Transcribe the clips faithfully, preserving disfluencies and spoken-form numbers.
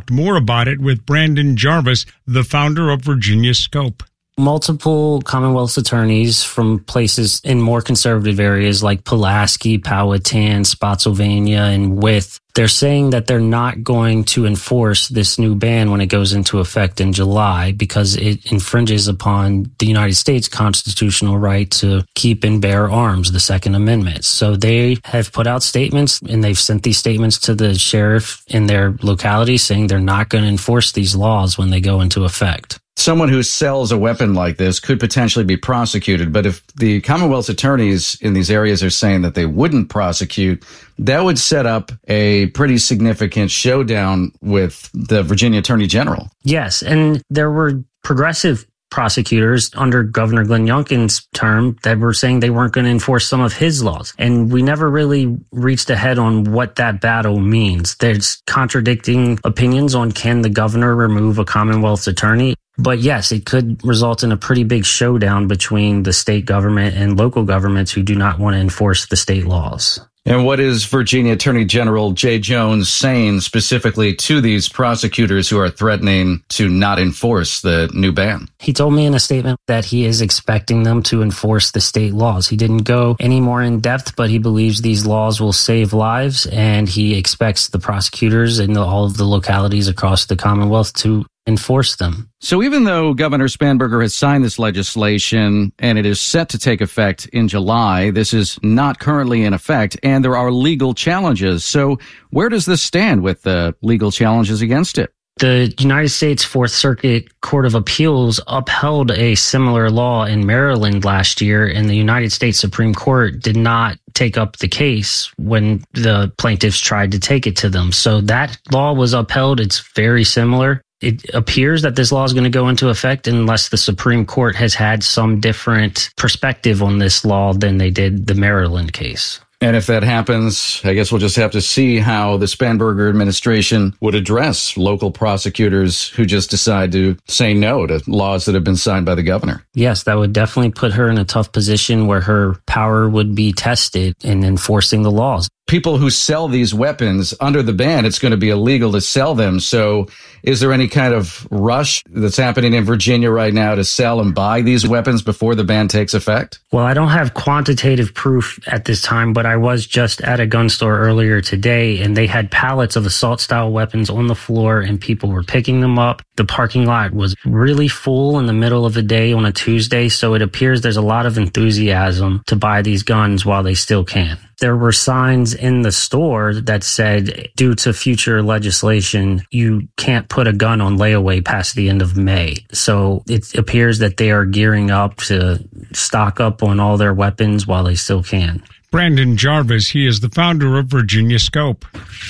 talked more about it with Brandon Jarvis, the founder of Virginia Scope. Multiple Commonwealth attorneys from places in more conservative areas like Pulaski, Powhatan, Spotsylvania, and Wythe, they're saying that they're not going to enforce this new ban when it goes into effect in July because it infringes upon the United States constitutional right to keep and bear arms, the Second Amendment. So they have put out statements, and they've sent these statements to the sheriff in their locality saying they're not going to enforce these laws when they go into effect. Someone who sells a weapon like this could potentially be prosecuted, but if the Commonwealth's attorneys in these areas are saying that they wouldn't prosecute, that would set up a pretty significant showdown with the Virginia Attorney General. Yes, and there were progressive prosecutors under Governor Glenn Youngkin's term that were saying they weren't going to enforce some of his laws. And we never really reached ahead on what that battle means. There's contradicting opinions on can the governor remove a Commonwealth's attorney. But yes, it could result in a pretty big showdown between the state government and local governments who do not want to enforce the state laws. And what is Virginia Attorney General Jay Jones saying specifically to these prosecutors who are threatening to not enforce the new ban? He told me in a statement that he is expecting them to enforce the state laws. He didn't go any more in depth, but he believes these laws will save lives, and he expects the prosecutors in all of the localities across the Commonwealth to enforce them. So even though Governor Spanberger has signed this legislation and it is set to take effect in July, this is not currently in effect, and there are legal challenges. So where does this stand with the legal challenges against it? The United States Fourth Circuit Court of Appeals upheld a similar law in Maryland last year, and the United States Supreme Court did not take up the case when the plaintiffs tried to take it to them. So that law was upheld. It's very similar. It appears that this law is going to go into effect unless the Supreme Court has had some different perspective on this law than they did the Maryland case. And if that happens, I guess we'll just have to see how the Spanberger administration would address local prosecutors who just decide to say no to laws that have been signed by the governor. Yes, that would definitely put her in a tough position where her power would be tested in enforcing the laws. People who sell these weapons under the ban, it's going to be illegal to sell them. So is there any kind of rush that's happening in Virginia right now to sell and buy these weapons before the ban takes effect? Well, I don't have quantitative proof at this time, but I was just at a gun store earlier today, and they had pallets of assault-style weapons on the floor, and people were picking them up. The parking lot was really full in the middle of the day on a Tuesday, so it appears there's a lot of enthusiasm to buy these guns while they still can. There were signs in the store that said, due to future legislation, you can't put a gun on layaway past the end of May. So it appears that they are gearing up to stock up on all their weapons while they still can. Brandon Jarvis, he is the founder of Virginia Scope.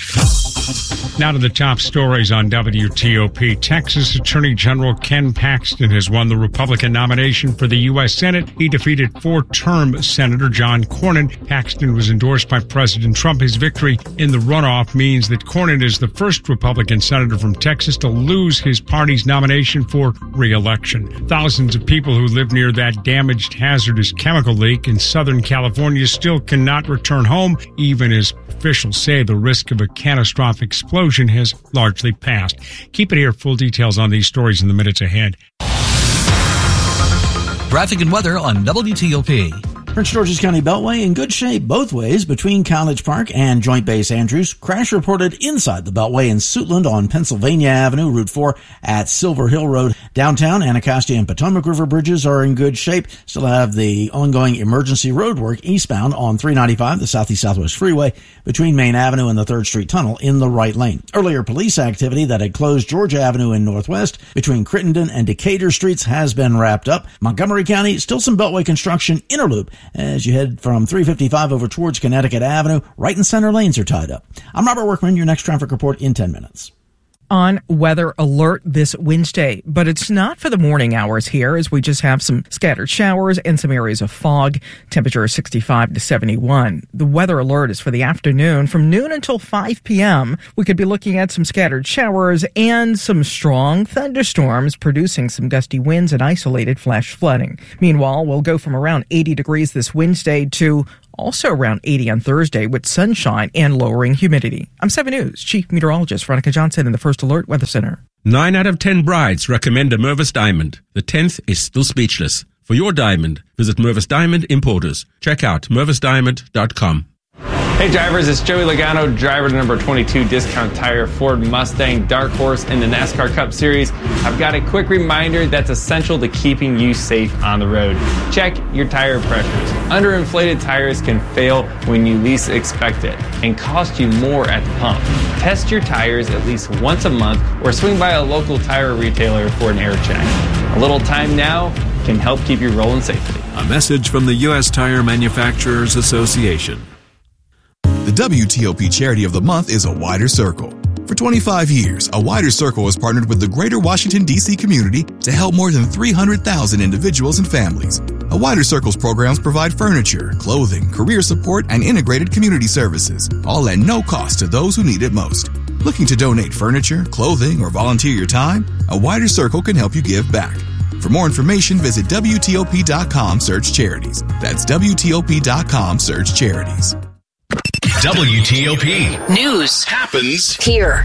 Now to the top stories on W T O P. Texas Attorney General Ken Paxton has won the Republican nomination for the U S Senate. He defeated four-term Senator John Cornyn. Paxton was endorsed by President Trump. His victory in the runoff means that Cornyn is the first Republican senator from Texas to lose his party's nomination for re-election. Thousands of people who live near that damaged, hazardous chemical leak in Southern California still cannot return home, even as officials say the risk of a catastrophic explosion has largely passed. Keep it here. Full details on these stories in the minutes ahead. Traffic and weather on W T O P. Prince George's County Beltway in good shape both ways between College Park and Joint Base Andrews. Crash reported inside the Beltway in Suitland on Pennsylvania Avenue, Route four at Silver Hill Road. Downtown, Anacostia and Potomac River bridges are in good shape. Still have the ongoing emergency road work eastbound on three ninety-five, the Southeast Southwest Freeway, between Main Avenue and the third Street Tunnel in the right lane. Earlier police activity that had closed Georgia Avenue in Northwest between Crittenden and Decatur Streets has been wrapped up. Montgomery County, still some Beltway construction inner loop as you head from three fifty-five over towards Connecticut Avenue. Right and center lanes are tied up. I'm Robert Workman, your next traffic report in ten minutes. On weather alert this Wednesday, but it's not for the morning hours here as we just have some scattered showers and some areas of fog. Temperature sixty-five to seventy-one. The weather alert is for the afternoon from noon until five p.m. We could be looking at some scattered showers and some strong thunderstorms producing some gusty winds and isolated flash flooding. Meanwhile, we'll go from around eighty degrees this Wednesday to Also around eighty on Thursday with sunshine and lowering humidity. I'm seven News Chief Meteorologist Veronica Johnson in the First Alert Weather Center. Nine out of ten brides recommend a Mervis diamond. The tenth is still speechless. For your diamond, visit Mervis Diamond Importers. Check out mervis diamond dot com. Hey drivers, it's Joey Logano, driver to number twenty-two Discount Tire Ford Mustang Dark Horse in the NASCAR Cup Series. I've got a quick reminder that's essential to keeping you safe on the road. Check your tire pressures. Underinflated tires can fail when you least expect it and cost you more at the pump. Test your tires at least once a month or swing by a local tire retailer for an air check. A little time now can help keep you rolling safely. A message from the U S Tire Manufacturers Association. The W T O P Charity of the Month is A Wider Circle. For twenty-five years, A Wider Circle has partnered with the greater Washington, D C community to help more than three hundred thousand individuals and families. A Wider Circle's programs provide furniture, clothing, career support, and integrated community services, all at no cost to those who need it most. Looking to donate furniture, clothing, or volunteer your time? A Wider Circle can help you give back. For more information, visit W T O P dot com, search charities. That's W T O P dot com, search charities. W T O P News happens here.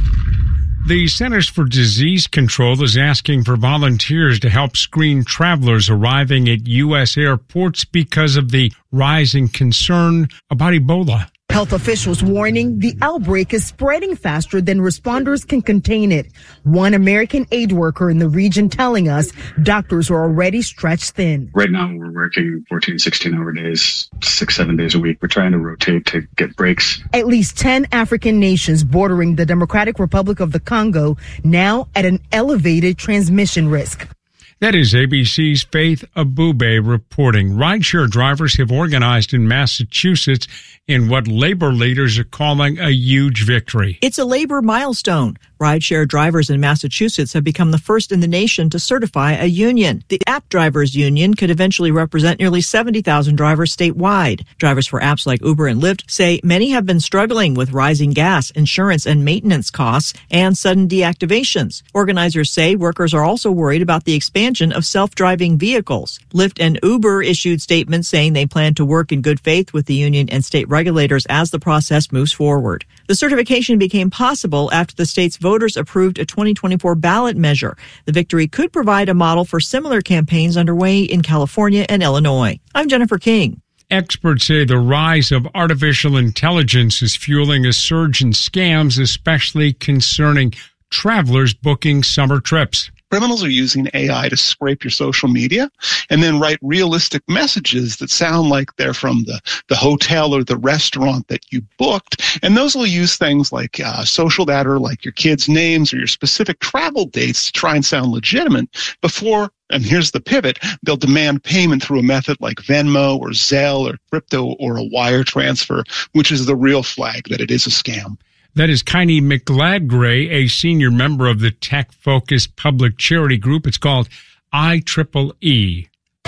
The Centers for Disease Control is asking for volunteers to help screen travelers arriving at U S airports because of the rising concern about Ebola. Health officials warning the outbreak is spreading faster than responders can contain it. One American aid worker in the region telling us doctors are already stretched thin. Right now we're working fourteen, sixteen hour days, six, seven days a week. We're trying to rotate to get breaks. At least ten African nations bordering the Democratic Republic of the Congo now at an elevated transmission risk. That is A B C's Faith Abube reporting. Rideshare drivers have organized in Massachusetts in what labor leaders are calling a huge victory. It's a labor milestone. Rideshare drivers in Massachusetts have become the first in the nation to certify a union. The App Drivers Union could eventually represent nearly seventy thousand drivers statewide. Drivers for apps like Uber and Lyft say many have been struggling with rising gas, insurance, and maintenance costs and sudden deactivations. Organizers say workers are also worried about the expansion of self-driving vehicles. Lyft and Uber issued statements saying they plan to work in good faith with the union and state regulators as the process moves forward. The certification became possible after the state's voters approved a twenty twenty-four ballot measure. The victory could provide a model for similar campaigns underway in California and Illinois. I'm Jennifer King. Experts say the rise of artificial intelligence is fueling a surge in scams, especially concerning travelers booking summer trips. Criminals are using A I to scrape your social media and then write realistic messages that sound like they're from the, the hotel or the restaurant that you booked. And those will use things like uh, social data, like your kids' names or your specific travel dates to try and sound legitimate before, and here's the pivot, they'll demand payment through a method like Venmo or Zelle or crypto or a wire transfer, which is the real flag that it is a scam. That is Kiney McGladgray, a senior member of the tech-focused public charity group. It's called I triple E.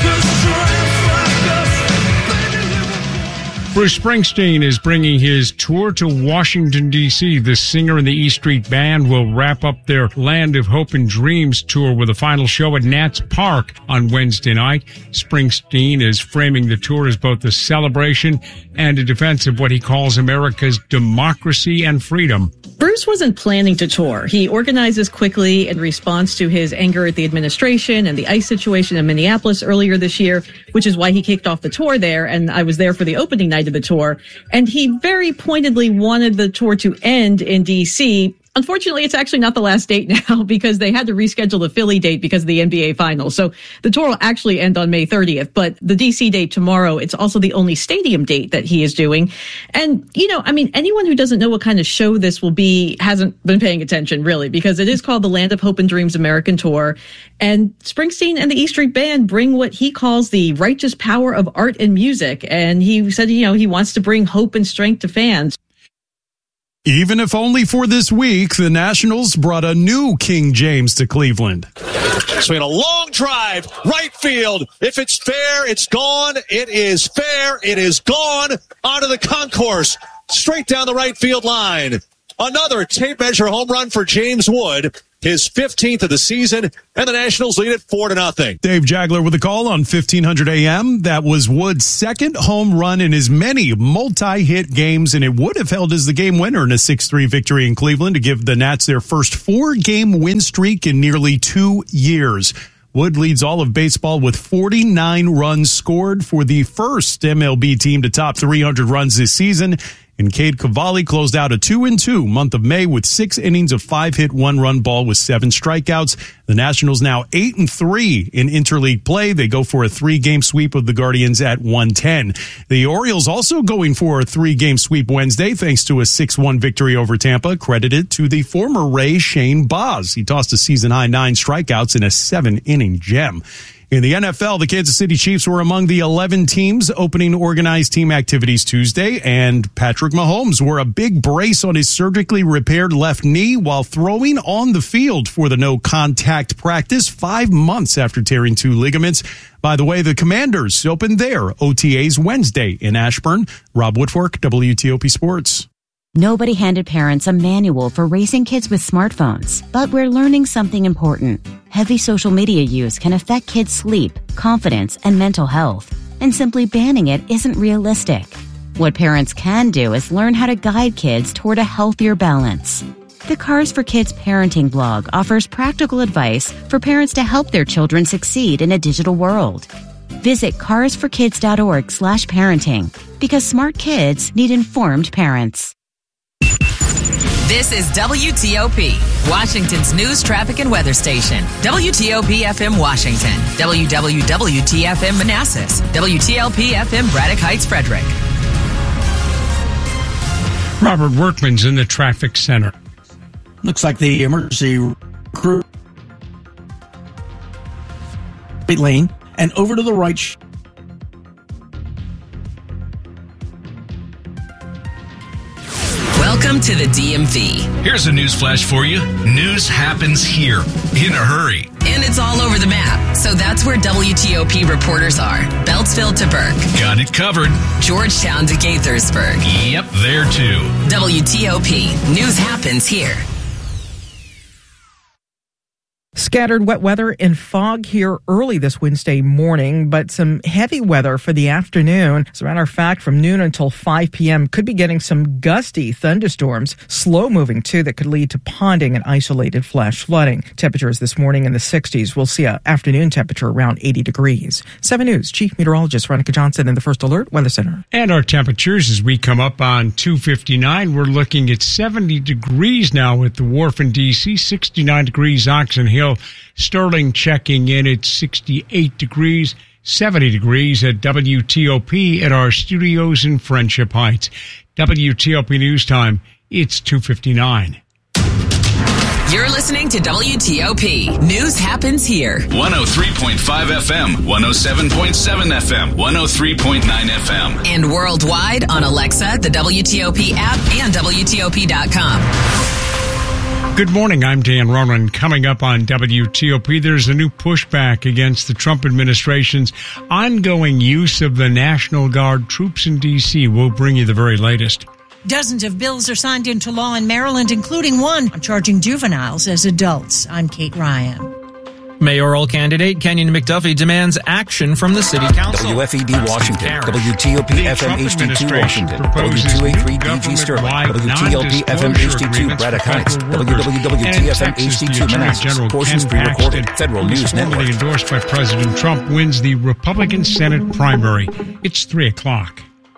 Bruce Springsteen is bringing his tour to Washington, D C The singer and the E Street Band will wrap up their Land of Hope and Dreams tour with a final show at Nats Park on Wednesday night. Springsteen is framing the tour as both a celebration and a defense of what he calls America's democracy and freedom. Bruce wasn't planning to tour. He organizes quickly in response to his anger at the administration and the ICE situation in Minneapolis earlier this year, which is why he kicked off the tour there. And I was there for the opening night of the tour. And he very pointedly wanted the tour to end in D C. Unfortunately, it's actually not the last date now because they had to reschedule the Philly date because of the N B A Finals. So the tour will actually end on May thirtieth, but the D C date tomorrow, it's also the only stadium date that he is doing. And, you know, I mean, anyone who doesn't know what kind of show this will be hasn't been paying attention, really, because it is called the Land of Hope and Dreams American Tour. And Springsteen and the E Street Band bring what he calls the righteous power of art and music. And he said, you know, he wants to bring hope and strength to fans. Even if only for this week, the Nationals brought a new King James to Cleveland. Swing a long drive, right field. If it's fair, it's gone. It is fair. It is gone. Onto the concourse, straight down the right field line. Another tape measure home run for James Wood. his fifteenth of the season, and the Nationals lead it four to nothing. Dave Jagler with a call on fifteen hundred A M. That was Wood's second home run in his many multi-hit games, and it would have held as the game winner in a six three victory in Cleveland to give the Nats their first four-game win streak in nearly two years. Wood leads all of baseball with forty-nine runs scored for the first M L B team to top three hundred runs this season. And Cade Cavalli closed out a two and two month of May with six innings of five-hit, one-run ball with seven strikeouts. The Nationals now eight and three in interleague play. They go for a three-game sweep of the Guardians at one ten. The Orioles also going for a three-game sweep Wednesday thanks to a six one victory over Tampa, credited to the former Ray Shane Baz. He tossed a season-high nine strikeouts in a seven-inning gem. In the N F L, the Kansas City Chiefs were among the eleven teams opening organized team activities Tuesday, and Patrick Mahomes wore a big brace on his surgically repaired left knee while throwing on the field for the no-contact practice five months after tearing two ligaments. By the way, the Commanders opened their O T As Wednesday in Ashburn. Rob Woodfork, W T O P Sports. Nobody handed parents a manual for raising kids with smartphones, but we're learning something important. Heavy social media use can affect kids' sleep, confidence, and mental health, and simply banning it isn't realistic. What parents can do is learn how to guide kids toward a healthier balance. The Cars for Kids parenting blog offers practical advice for parents to help their children succeed in a digital world. Visit carsforkids.org slash parenting, because smart kids need informed parents. This is W T O P, Washington's news, traffic, and weather station. W T O P F M Washington, W W W T F M Manassas, W T L P F M Braddock Heights, Frederick. Robert Workman's in the traffic center. Looks like the emergency crew lane and over to the right. Sh- Welcome to the D M V. Here's a news flash for you. News happens here in a hurry. And it's all over the map. So that's where W T O P reporters are. Beltsville to Burke. Got it covered. Georgetown to Gaithersburg. Yep, there too. W T O P. News happens here. Scattered wet weather and fog here early this Wednesday morning, but some heavy weather for the afternoon. As a matter of fact, from noon until five p.m., could be getting some gusty thunderstorms, slow moving too, that could lead to ponding and isolated flash flooding. Temperatures this morning in the sixties. We'll see an afternoon temperature around eighty degrees. seven News Chief Meteorologist Veronica Johnson in the First Alert Weather Center. And our temperatures as we come up on two fifty-nine, we're looking at seventy degrees now at the Wharf in D C, sixty-nine degrees Oxon Hill. Sterling checking in at sixty-eight degrees, seventy degrees at W T O P at our studios in Friendship Heights. W T O P News Time, it's two fifty-nine. You're listening to W T O P. News happens here. one oh three point five F M, one oh seven point seven F M, one oh three point nine F M. And worldwide on Alexa, the W T O P app, and W T O P dot com. Good morning, I'm Dan Ronan. Coming up on W T O P, there's a new pushback against the Trump administration's ongoing use of the National Guard troops in D C. We'll bring you the very latest. Dozens of bills are signed into law in Maryland, including one on charging juveniles as adults. I'm Kate Ryan. Mayoral candidate Kenyon McDuffie demands action from the city council. W F E D Washington, W T O P F M H D two Washington, W two eighty-three D G Sterling, W T L P F M H D two Braddock Heights, W W W T F M H D two Manassas, portions pre-recorded, Federal News Network. Endorsed by President Trump, wins the Republican Senate primary. It's three o'clock.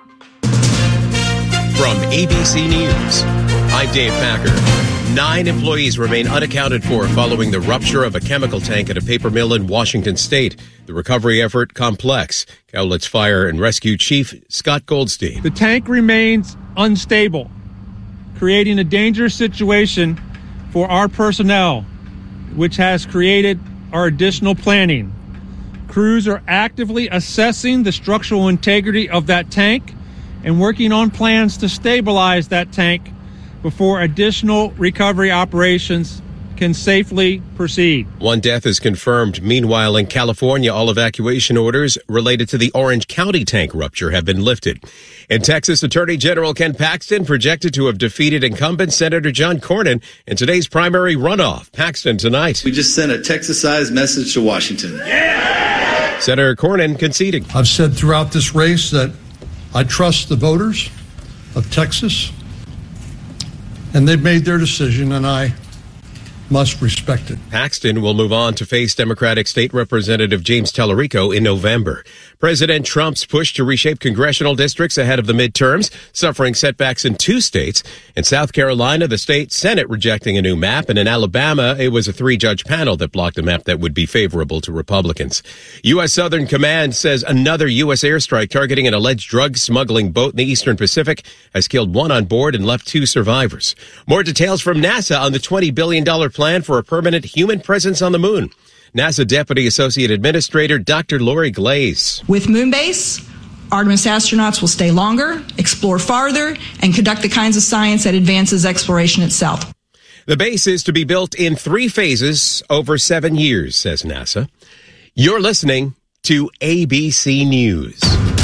From A B C News, I'm Dave Packer. Nine employees remain unaccounted for following the rupture of a chemical tank at a paper mill in Washington state. The recovery effort complex. Cowlitz Fire and Rescue Chief Scott Goldstein. The tank remains unstable, creating a dangerous situation for our personnel, which has created our additional planning. Crews are actively assessing the structural integrity of that tank and working on plans to stabilize that tank before additional recovery operations can safely proceed. One death is confirmed. Meanwhile, in California, all evacuation orders related to the Orange County tank rupture have been lifted. In Texas, Attorney General Ken Paxton projected to have defeated incumbent Senator John Cornyn in today's primary runoff. Paxton tonight. We just sent a Texas-sized message to Washington. Yeah! Senator Cornyn conceding. I've said throughout this race that I trust the voters of Texas, and they've made their decision, and I must respect it. Paxton will move on to face Democratic State Representative James Tallarico in November. President Trump's push to reshape congressional districts ahead of the midterms, suffering setbacks in two states. In South Carolina, the state Senate rejecting a new map, and in Alabama, it was a three-judge panel that blocked a map that would be favorable to Republicans. U S. Southern Command says another U S airstrike targeting an alleged drug smuggling boat in the Eastern Pacific has killed one on board and left two survivors. More details from NASA on the twenty billion dollars plan for a permanent human presence on the moon. NASA Deputy Associate Administrator Doctor Lori Glaze. With Moonbase, Artemis astronauts will stay longer, explore farther, and conduct the kinds of science that advances exploration itself. The base is to be built in three phases over seven years, says NASA. You're listening to A B C News.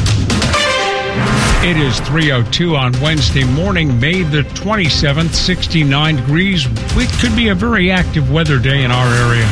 It is three oh two on Wednesday morning, May the twenty-seventh, sixty-nine degrees. It could be a very active weather day in our area.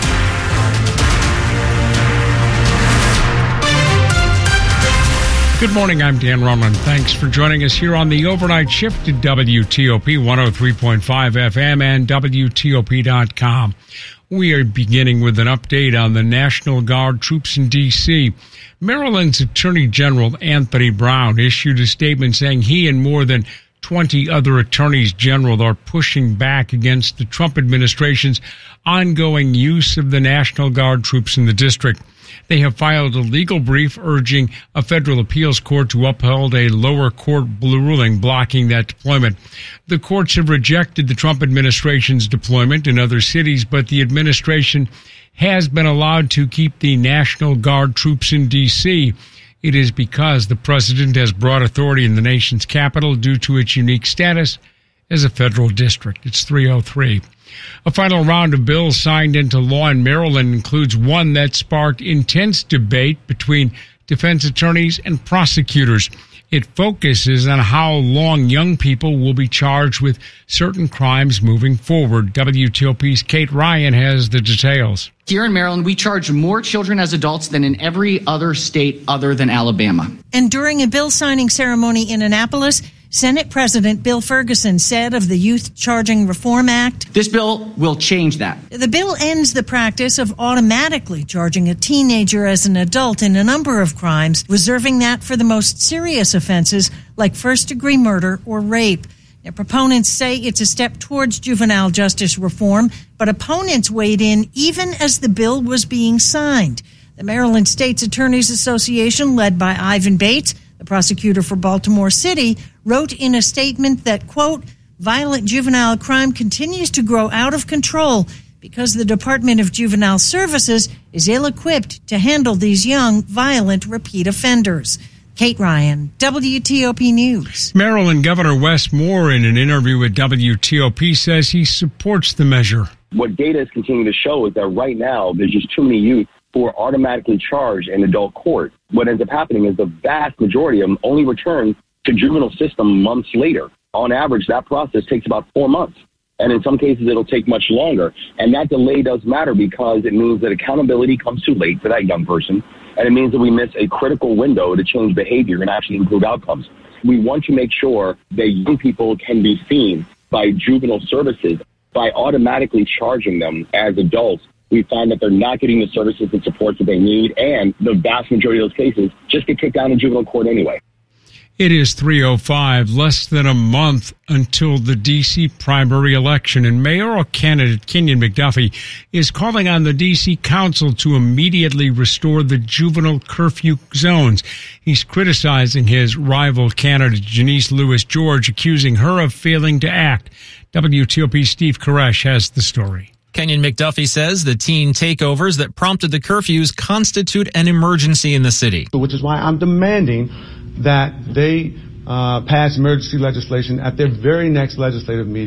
Good morning, I'm Dan Rumlin. Thanks for joining us here on the overnight shift at W T O P one oh three point five F M and W T O P dot com. We are beginning with an update on the National Guard troops in D C Maryland's Attorney General Anthony Brown issued a statement saying he and more than twenty other attorneys general are pushing back against the Trump administration's ongoing use of the National Guard troops in the district. They have filed a legal brief urging a federal appeals court to uphold a lower court ruling blocking that deployment. The courts have rejected the Trump administration's deployment in other cities, but the administration has been allowed to keep the National Guard troops in D C. It is because the president has broad authority in the nation's capital due to its unique status as a federal district. It's three oh three. A final round of bills signed into law in Maryland includes one that sparked intense debate between defense attorneys and prosecutors. It focuses on how long young people will be charged with certain crimes moving forward. W T O P's Kate Ryan has the details. Here in Maryland, we charge more children as adults than in every other state other than Alabama. And during a bill signing ceremony in Annapolis, Senate President Bill Ferguson said of the Youth Charging Reform Act, "This bill will change that." The bill ends the practice of automatically charging a teenager as an adult in a number of crimes, reserving that for the most serious offenses like first-degree murder or rape. Now, proponents say it's a step towards juvenile justice reform, but opponents weighed in even as the bill was being signed. The Maryland State's Attorneys Association, led by Ivan Bates, the prosecutor for Baltimore City, wrote in a statement that, quote, violent juvenile crime continues to grow out of control because the Department of Juvenile Services is ill-equipped to handle these young, violent, repeat offenders. Kate Ryan, W T O P News. Maryland Governor Wes Moore, in an interview with W T O P, says he supports the measure. What data is continuing to show is that right now there's just too many youth who are automatically charged in adult court. What ends up happening is the vast majority of them only return to juvenile system months later. On average, that process takes about four months. And in some cases, it'll take much longer. And that delay does matter because it means that accountability comes too late for that young person. And it means that we miss a critical window to change behavior and actually improve outcomes. We want to make sure that young people can be seen by juvenile services. By automatically charging them as adults, we find that they're not getting the services and supports that they need, and the vast majority of those cases just get kicked out in juvenile court anyway. It is three oh five, less than a month until the D C primary election, and mayoral candidate Kenyon McDuffie is calling on the D C Council to immediately restore the juvenile curfew zones. He's criticizing his rival candidate Janice Lewis George, accusing her of failing to act. W T O P's Steve Koresh has the story. Kenyon McDuffie says the teen takeovers that prompted the curfews constitute an emergency in the city. Which is why I'm demanding that they uh, pass emergency legislation at their very next legislative meeting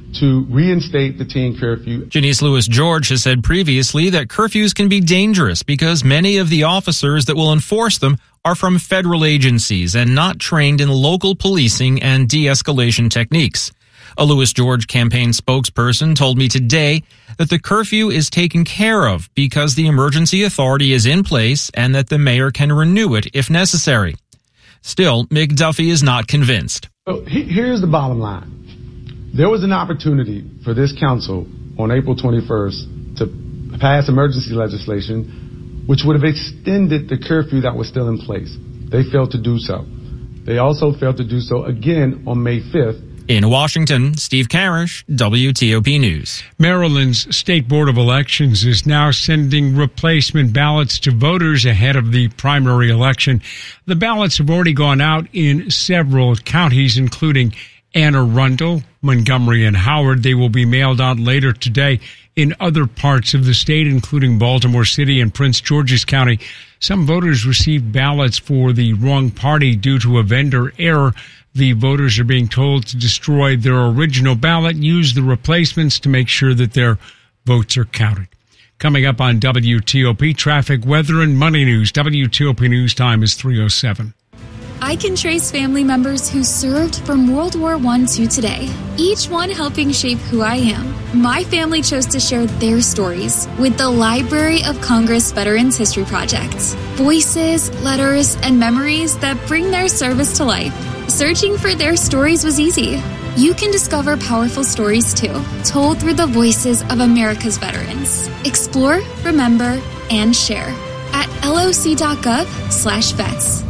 to reinstate the teen curfew. Janice Lewis-George has said previously that curfews can be dangerous because many of the officers that will enforce them are from federal agencies and not trained in local policing and de-escalation techniques. A Lewis-George campaign spokesperson told me today that the curfew is taken care of because the emergency authority is in place and that the mayor can renew it if necessary. Still, McDuffie is not convinced. So here's the bottom line. There was an opportunity for this council on April twenty-first to pass emergency legislation which would have extended the curfew that was still in place. They failed to do so. They also failed to do so again on May fifth. In Washington, Steve Karish, W T O P News. Maryland's State Board of Elections is now sending replacement ballots to voters ahead of the primary election. The ballots have already gone out in several counties, including Anne Arundel, Montgomery, and Howard. They will be mailed out later today in other parts of the state, including Baltimore City and Prince George's County. Some voters received ballots for the wrong party due to a vendor error. The voters are being told to destroy their original ballot and use the replacements to make sure that their votes are counted. Coming up on W T O P, traffic, weather, and money news. W T O P News Time is three oh seven. I can trace family members who served from World War One to today, each one helping shape who I am. My family chose to share their stories with the Library of Congress Veterans History Project. Voices, letters, and memories that bring their service to life. Searching for their stories was easy. You can discover powerful stories too, told through the voices of America's veterans. Explore, remember, and share at loc.gov slash vets.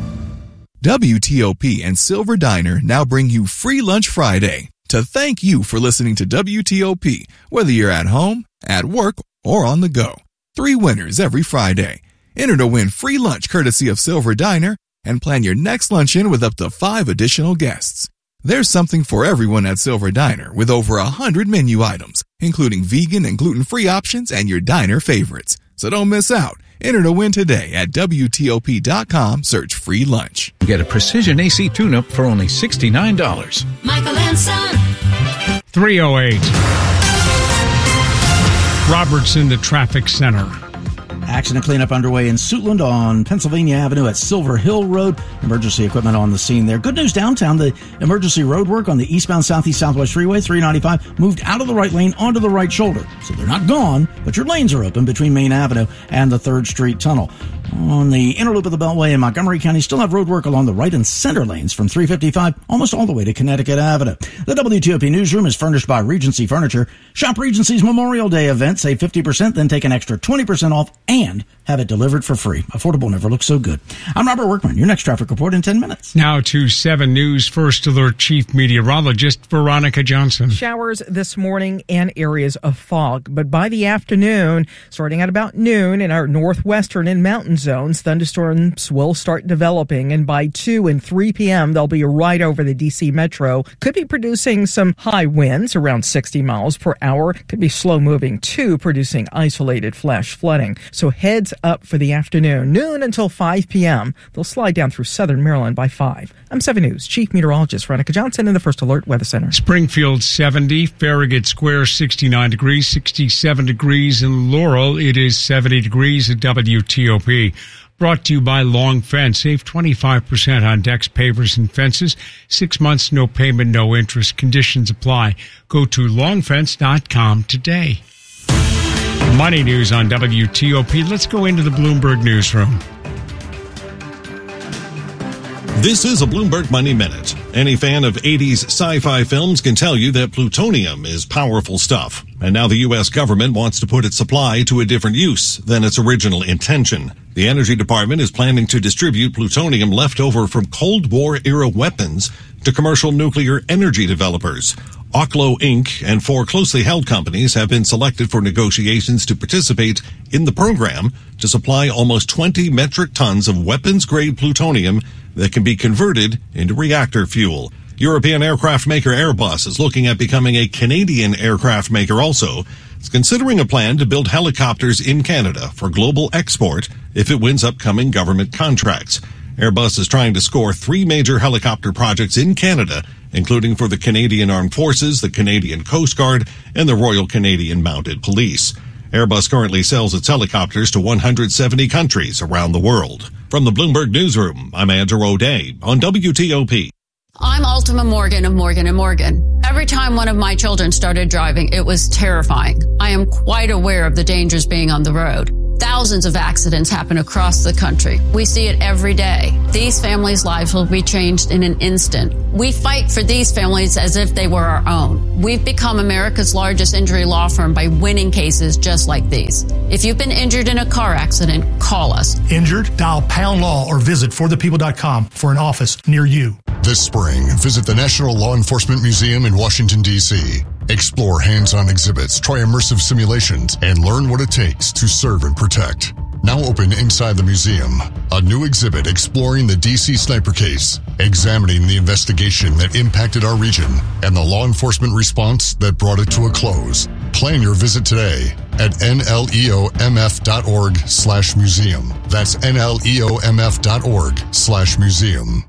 W T O P and Silver Diner now bring you Free Lunch Friday to thank you for listening to W T O P, whether you're at home, at work, or on the go. Three winners every Friday. Enter to win free lunch courtesy of Silver Diner and plan your next luncheon with up to five additional guests. There's something for everyone at Silver Diner with over a hundred menu items, including vegan and gluten-free options and your diner favorites. So don't miss out. Enter to win today at W T O P dot com. Search free lunch. Get a precision A C tune-up for only sixty-nine dollars. Michael and Son. three oh eight. Robertson, the traffic center. Accident cleanup underway in Suitland on Pennsylvania Avenue at Silver Hill Road. Emergency equipment on the scene there. Good news downtown. The emergency road work on the eastbound Southeast Southwest Freeway three ninety-five moved out of the right lane onto the right shoulder. So they're not gone, but your lanes are open between Main Avenue and the third Street Tunnel. On the inner loop of the Beltway in Montgomery County, still have road work along the right and center lanes from three fifty-five almost all the way to Connecticut Avenue. The W T O P newsroom is furnished by Regency Furniture. Shop Regency's Memorial Day event. Save fifty percent, then take an extra twenty percent off and have it delivered for free. Affordable never looks so good. I'm Robert Workman. Your next traffic report in ten minutes. Now to seven News First Alert Chief Meteorologist Veronica Johnson. Showers this morning and areas of fog, but by the afternoon, starting at about noon in our northwestern and mountain zones, thunderstorms will start developing, and by two and three p.m. they'll be right over the D C metro. Could be producing some high winds around sixty miles per hour. Could be slow moving too, producing isolated flash flooding. So heads up for the afternoon, noon until five p.m. They'll slide down through southern Maryland by five. I'm seven News Chief Meteorologist Veronica Johnson in the First Alert Weather Center. Springfield seventy, Farragut Square sixty-nine degrees, sixty-seven degrees in Laurel. It is seventy degrees at W T O P. Brought to you by Long Fence. Save twenty-five percent on decks, pavers, and fences. Six months, no payment, no interest. Conditions apply. Go to long fence dot com today. Money news on W T O P. Let's go into the Bloomberg newsroom. This is a Bloomberg Money Minute. Any fan of eighties sci-fi films can tell you that plutonium is powerful stuff. And now the U S government wants to put its supply to a different use than its original intention. The Energy Department is planning to distribute plutonium left over from Cold War-era weapons to commercial nuclear energy developers. Oklo Incorporated and four closely held companies have been selected for negotiations to participate in the program to supply almost twenty metric tons of weapons-grade plutonium that can be converted into reactor fuel. European aircraft maker Airbus is looking at becoming a Canadian aircraft maker also. It's considering a plan to build helicopters in Canada for global export if it wins upcoming government contracts. Airbus is trying to score three major helicopter projects in Canada including for the Canadian Armed Forces, the Canadian Coast Guard, and the Royal Canadian Mounted Police. Airbus currently sells its helicopters to one hundred seventy countries around the world. From the Bloomberg Newsroom, I'm Andrew O'Day on W T O P. I'm Ultima Morgan of Morgan and Morgan. Every time one of my children started driving, it was terrifying. I am quite aware of the dangers being on the road. Thousands of accidents happen across the country. We see it every day. These families' lives will be changed in an instant. We fight for these families as if they were our own. We've become America's largest injury law firm by winning cases just like these. If you've been injured in a car accident, call us. Injured? Dial Pound Law or visit for the people dot com for an office near you. This spring, visit the National Law Enforcement Museum in Washington, D C Explore hands-on exhibits, try immersive simulations, and learn what it takes to serve and protect. Now open inside the museum, a new exhibit exploring the D C sniper case, examining the investigation that impacted our region and the law enforcement response that brought it to a close. Plan your visit today at N L E O M F dot org slash museum. That's N L E O M F dot org slash museum.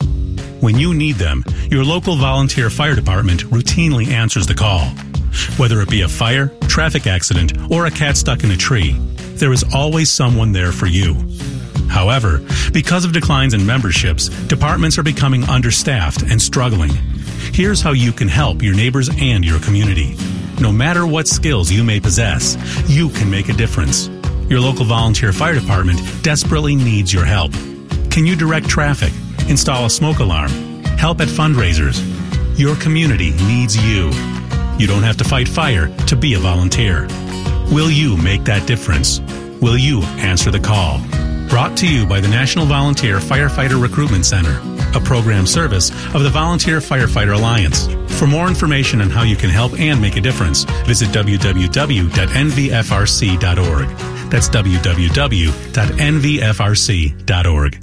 When you need them, your local volunteer fire department routinely answers the call. Whether it be a fire, traffic accident, or a cat stuck in a tree, there is always someone there for you. However, because of declines in memberships, departments are becoming understaffed and struggling. Here's how you can help your neighbors and your community. No matter what skills you may possess, you can make a difference. Your local volunteer fire department desperately needs your help. Can you direct traffic? Install a smoke alarm? Help at fundraisers? Your community needs you. You don't have to fight fire to be a volunteer. Will you make that difference? Will you answer the call? Brought to you by the National Volunteer Firefighter Recruitment Center, a program service of the Volunteer Firefighter Alliance. For more information on how you can help and make a difference, visit w w w dot n v f r c dot org. That's w w w dot n v f r c dot org.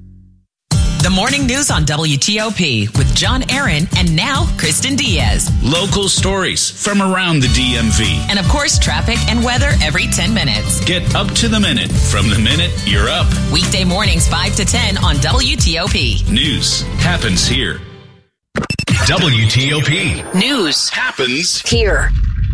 The morning news on W T O P with John Aaron and now Kristen Diaz. Local stories from around the D M V. And of course, traffic and weather every ten minutes. Get up to the minute from the minute you're up. Weekday mornings five to ten on W T O P. News happens here. W T O P. News happens here.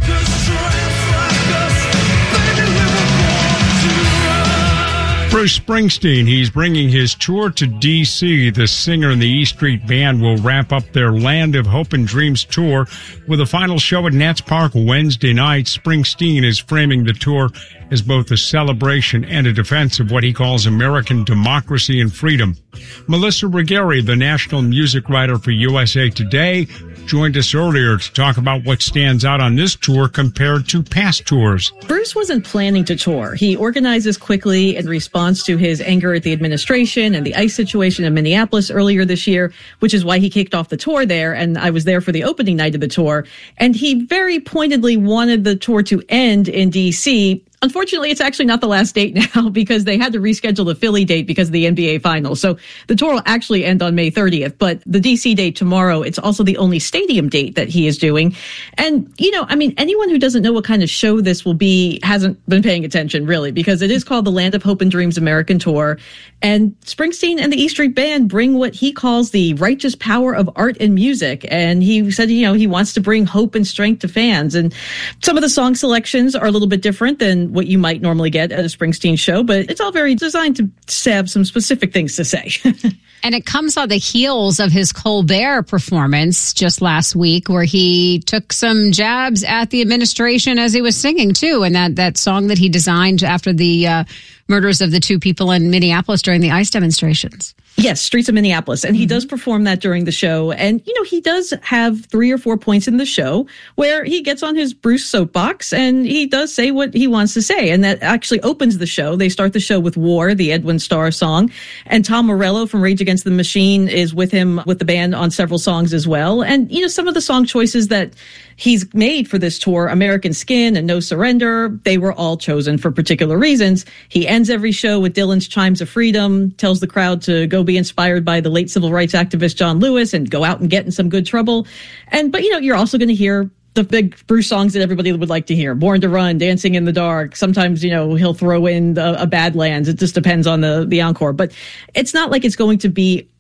Bruce Springsteen, he's bringing his tour to D C The singer and the E Street Band will wrap up their Land of Hope and Dreams tour with a final show at Nats Park Wednesday night. Springsteen is framing the tour as both a celebration and a defense of what he calls American democracy and freedom. Melissa Ruggieri, the national music writer for U S A Today, joined us earlier to talk about what stands out on this tour compared to past tours. Bruce wasn't planning to tour. He organizes quickly in response to his anger at the administration and the ICE situation in Minneapolis earlier this year, which is why he kicked off the tour there. And I was there for the opening night of the tour. And he very pointedly wanted the tour to end in D C. Unfortunately, it's actually not the last date now because they had to reschedule the Philly date because of the N B A Finals. So the tour will actually end on May thirtieth, but the D C date tomorrow, it's also the only stadium date that he is doing. And, you know, I mean, anyone who doesn't know what kind of show this will be hasn't been paying attention, really, because it is called the Land of Hope and Dreams American Tour. And Springsteen and the E Street Band bring what he calls the righteous power of art and music. And he said, you know, he wants to bring hope and strength to fans. And some of the song selections are a little bit different than what you might normally get at a Springsteen show, but it's all very designed to have some specific things to say. And it comes on the heels of his Colbert performance just last week, where he took some jabs at the administration as he was singing, too. And that, that song that he designed after the uh, murders of the two people in Minneapolis during the ICE demonstrations. Yes, Streets of Minneapolis. And he mm-hmm. does perform that during the show. And, you know, he does have three or four points in the show where he gets on his Bruce soapbox and he does say what he wants to say. And that actually opens the show. They start the show with War, the Edwin Starr song. And Tom Morello from Rage Against the Machine is with him, with the band on several songs as well. And, you know, some of the song choices that he's made for this tour, American Skin and No Surrender, they were all chosen for particular reasons. He ends every show with Dylan's Chimes of Freedom, tells the crowd to go be inspired by the late civil rights activist John Lewis and go out and get in some good trouble. And, but, you know, you're also going to hear the big Bruce songs that everybody would like to hear. Born to Run, Dancing in the Dark. Sometimes, you know, he'll throw in the, a Badlands. It just depends on the, the encore. But it's not like it's going to be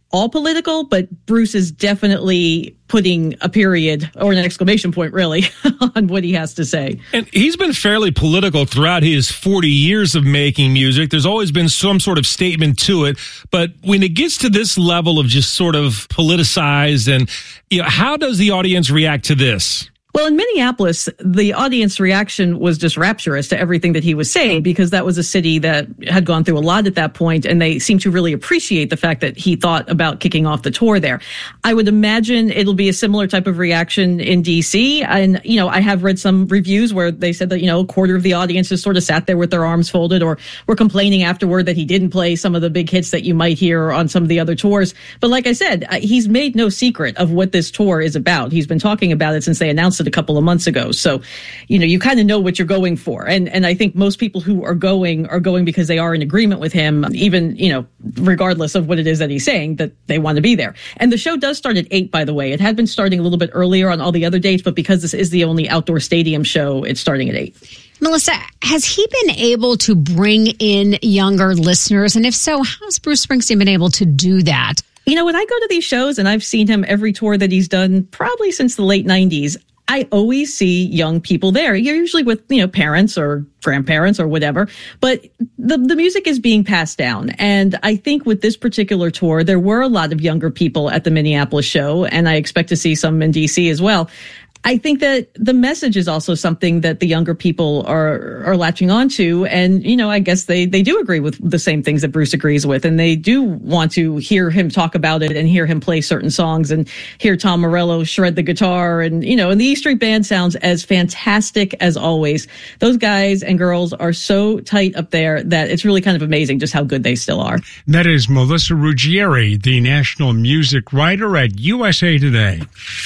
all political, but Bruce is definitely putting a period or an exclamation point, really, on what he has to say. And he's been fairly political throughout his forty years of making music. There's always been some sort of statement to it. But when it gets to this level of just sort of politicized, and you know, how does the audience react to this? Well, in Minneapolis, the audience reaction was just rapturous to everything that he was saying, because that was a city that had gone through a lot at that point, and they seemed to really appreciate the fact that he thought about kicking off the tour there. I would imagine it'll be a similar type of reaction in D C. And, you know, I have read some reviews where they said that, you know, a quarter of the audience just sort of sat there with their arms folded, or were complaining afterward that he didn't play some of the big hits that you might hear on some of the other tours. But like I said, he's made no secret of what this tour is about. He's been talking about it since they announced it a couple of months ago. So, you know, you kind of know what you're going for. And and I think most people who are going are going because they are in agreement with him, even, you know, regardless of what it is that he's saying, that they want to be there. And the show does start at eight, by the way. It had been starting a little bit earlier on all the other dates, but because this is the only outdoor stadium show, it's starting at eight. Melissa, has he been able to bring in younger listeners? And if so, how's Bruce Springsteen been able to do that? You know, when I go to these shows, and I've seen him every tour that he's done probably since the late nineties, I always see young people there. You're usually with, you know, parents or grandparents or whatever, but the, the music is being passed down. And I think with this particular tour, there were a lot of younger people at the Minneapolis show, and I expect to see some in D C as well. I think that the message is also something that the younger people are are latching onto. And, you know, I guess they, they do agree with the same things that Bruce agrees with. And they do want to hear him talk about it and hear him play certain songs and hear Tom Morello shred the guitar. And, you know, and the E Street Band sounds as fantastic as always. Those guys and girls are so tight up there that it's really kind of amazing just how good they still are. That is Melissa Ruggieri, the national music writer at U S A Today.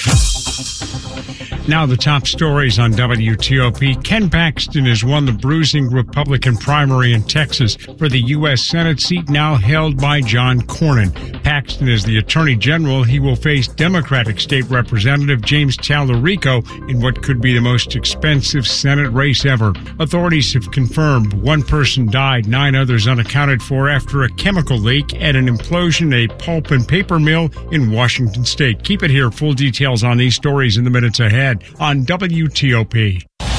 Now the top stories on W T O P. Ken Paxton has won the bruising Republican primary in Texas for the U S Senate seat now held by John Cornyn. Paxton is the Attorney General. He will face Democratic State Representative James Tallarico in what could be the most expensive Senate race ever. Authorities have confirmed one person died, nine others unaccounted for after a chemical leak at an implosion at a pulp and paper mill in Washington State. Keep it here. Full details on these stories in the minutes ahead on W T O P.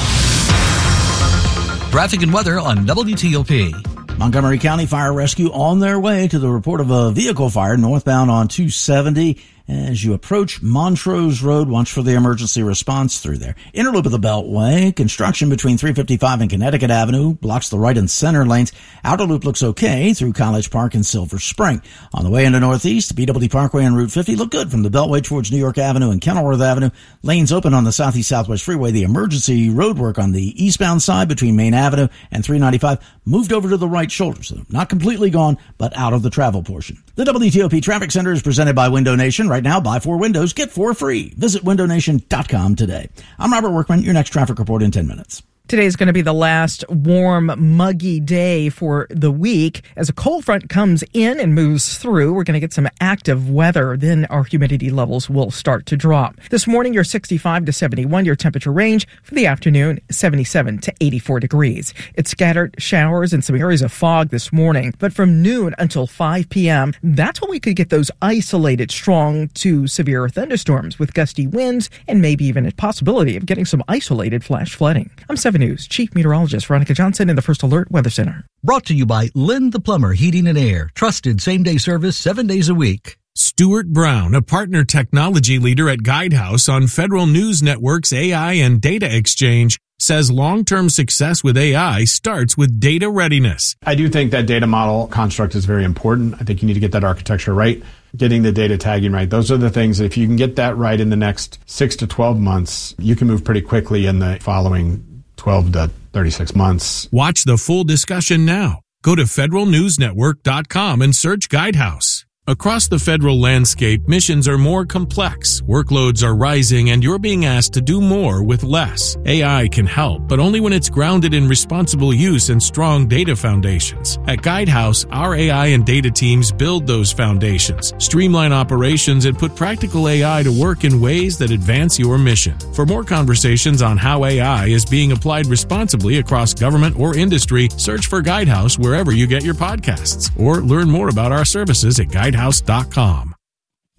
Traffic and weather on W T O P. Montgomery County Fire Rescue on their way to the report of a vehicle fire northbound on two seventy. As you approach Montrose Road, watch for the emergency response through there. Inner loop of the Beltway, construction between three fifty-five and Connecticut Avenue blocks the right and center lanes. Outer loop looks okay through College Park and Silver Spring. On the way into Northeast, B W D Parkway and Route fifty look good from the Beltway towards New York Avenue and Kenilworth Avenue. Lanes open on the Southeast Southwest Freeway. The emergency road work on the eastbound side between Main Avenue and three ninety-five moved over to the right shoulder, so not completely gone, but out of the travel portion. The W T O P Traffic Center is presented by Window Nation. Right now, buy four windows, get four free. Visit window nation dot com today. I'm Robert Workman. Your next traffic report in ten minutes. Today is going to be the last warm, muggy day for the week. As a cold front comes in and moves through, we're going to get some active weather. Then our humidity levels will start to drop. This morning, your sixty-five to seventy-one, your temperature range for the afternoon, seventy-seven to eighty-four degrees. It's scattered showers and some areas of fog this morning. But from noon until five p.m., that's when we could get those isolated strong to severe thunderstorms with gusty winds and maybe even a possibility of getting some isolated flash flooding. I'm seven News Chief Meteorologist Veronica Johnson in the First Alert Weather Center. Brought to you by Lynn the Plumber Heating and Air. Trusted same-day service seven days a week. Stuart Brown, a partner technology leader at Guidehouse on Federal News Network's A I and Data Exchange, says long-term success with A I starts with data readiness. I do think that data model construct is very important. I think you need to get that architecture right, getting the data tagging right. Those are the things that if you can get that right in the next six to twelve months, you can move pretty quickly in the following twelve to thirty-six months. Watch the full discussion now. Go to federal news network dot com and search Guidehouse. Across the federal landscape, missions are more complex, workloads are rising, and you're being asked to do more with less. A I can help, but only when it's grounded in responsible use and strong data foundations. At Guidehouse, our A I and data teams build those foundations, streamline operations, and put practical A I to work in ways that advance your mission. For more conversations on how A I is being applied responsibly across government or industry, search for Guidehouse wherever you get your podcasts, or learn more about our services at guidehouse dot com.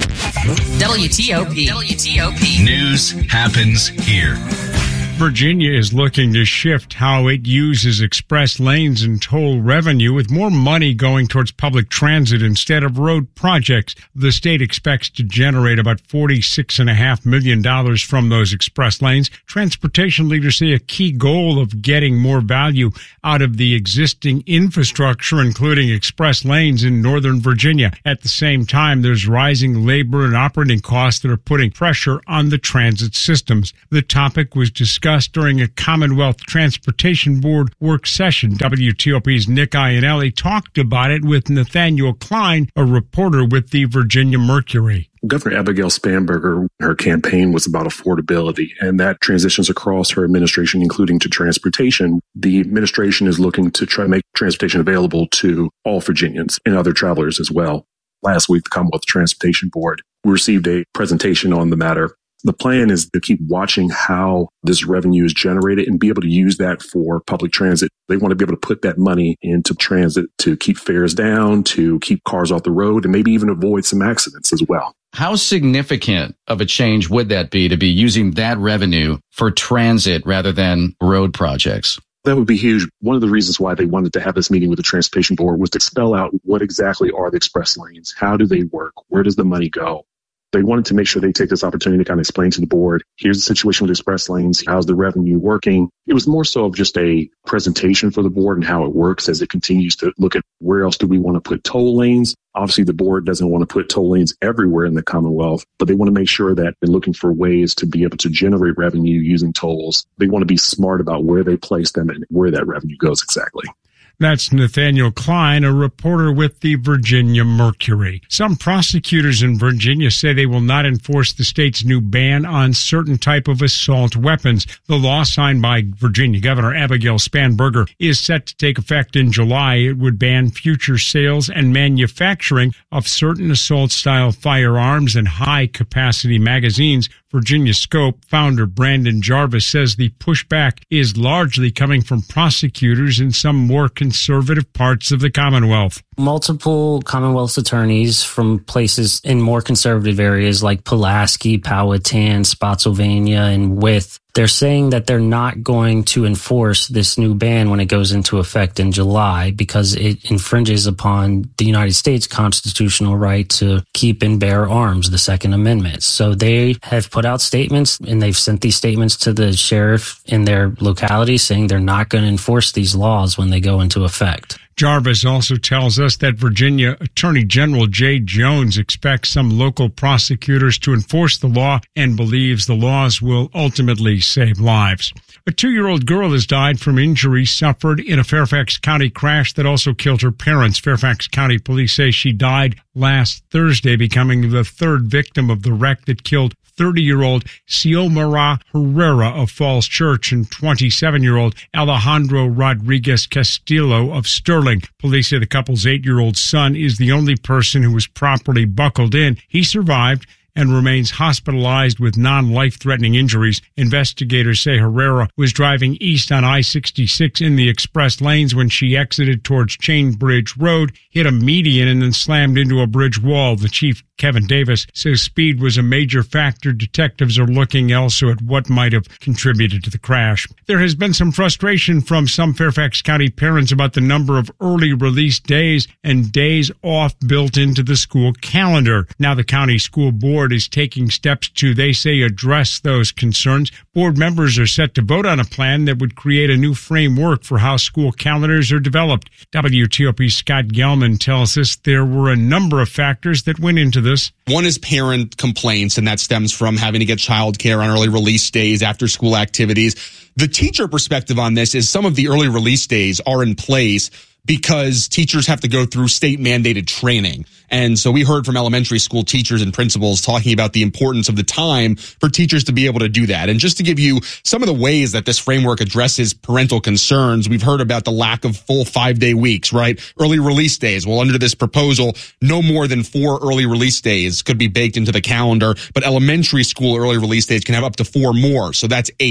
W T O P. W T O P. News happens here. Virginia is looking to shift how it uses express lanes and toll revenue, with more money going towards public transit instead of road projects. The state expects to generate about forty-six point five million dollars from those express lanes. Transportation leaders say a key goal of getting more value out of the existing infrastructure, including express lanes in Northern Virginia. At the same time, there's rising labor and operating costs that are putting pressure on the transit systems. The topic was discussed during a Commonwealth Transportation Board work session. W T O P's Nick Iannelli talked about it with Nathaniel Klein, a reporter with the Virginia Mercury. Governor Abigail Spanberger, her campaign was about affordability, and that transitions across her administration, including to transportation. The administration is looking to try to make transportation available to all Virginians and other travelers as well. Last week, the Commonwealth Transportation Board received a presentation on the matter. The plan is to keep watching how this revenue is generated and be able to use that for public transit. They want to be able to put that money into transit to keep fares down, to keep cars off the road, and maybe even avoid some accidents as well. How significant of a change would that be to be using that revenue for transit rather than road projects? That would be huge. One of the reasons why they wanted to have this meeting with the Transportation Board was to spell out what exactly are the express lanes, how do they work, where does the money go? They wanted to make sure they take this opportunity to kind of explain to the board, here's the situation with express lanes, how's the revenue working? It was more so of just a presentation for the board and how it works as it continues to look at where else do we want to put toll lanes. Obviously, the board doesn't want to put toll lanes everywhere in the Commonwealth, but they want to make sure that they're looking for ways to be able to generate revenue using tolls. They want to be smart about where they place them and where that revenue goes exactly. That's Nathaniel Klein, a reporter with the Virginia Mercury. Some prosecutors in Virginia say they will not enforce the state's new ban on certain type of assault weapons. The law, signed by Virginia Governor Abigail Spanberger, is set to take effect in July. It would ban future sales and manufacturing of certain assault-style firearms and high-capacity magazines. Virginia Scope founder Brandon Jarvis says the pushback is largely coming from prosecutors in some more conservative parts of the Commonwealth. Multiple Commonwealth attorneys from places in more conservative areas like Pulaski, Powhatan, Spotsylvania, and Wythe, they're saying that they're not going to enforce this new ban when it goes into effect in July because it infringes upon the United States constitutional right to keep and bear arms, the Second Amendment. So they have put out statements, and they've sent these statements to the sheriff in their locality saying they're not going to enforce these laws when they go into effect. Jarvis also tells us that Virginia Attorney General Jay Jones expects some local prosecutors to enforce the law and believes the laws will ultimately save lives. A two-year-old girl has died from injuries suffered in a Fairfax County crash that also killed her parents. Fairfax County police say she died last Thursday, becoming the third victim of the wreck that killed thirty-year-old Xiomara Herrera of Falls Church and twenty-seven-year-old Alejandro Rodriguez Castillo of Sterling. Police say the couple's eight-year-old son is the only person who was properly buckled in. He survived and remains hospitalized with non-life-threatening injuries. Investigators say Herrera was driving east on I sixty-six in the express lanes when she exited towards Chain Bridge Road, hit a median, and then slammed into a bridge wall. The chief, Kevin Davis, says speed was a major factor. Detectives are looking also at what might have contributed to the crash. There has been some frustration from some Fairfax County parents about the number of early release days and days off built into the school calendar. Now the county school board is taking steps to, they say, address those concerns. Board members are set to vote on a plan that would create a new framework for how school calendars are developed. W T O P's Scott Gelman tells us there were a number of factors that went into this. One is parent complaints, and that stems from having to get childcare on early release days, after school activities. The teacher perspective on this is some of the early release days are in place because teachers have to go through state mandated training. And so we heard from elementary school teachers and principals talking about the importance of the time for teachers to be able to do that. And just to give you some of the ways that this framework addresses parental concerns, we've heard about the lack of full five-day weeks, right? Early release days. Well, under this proposal, no more than four early release days could be baked into the calendar, but elementary school early release days can have up to four more. So that's eight.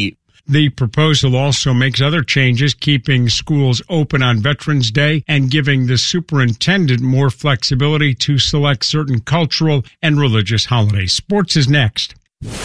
The proposal also makes other changes, keeping schools open on Veterans Day and giving the superintendent more flexibility to select certain cultural and religious holidays. Sports is next.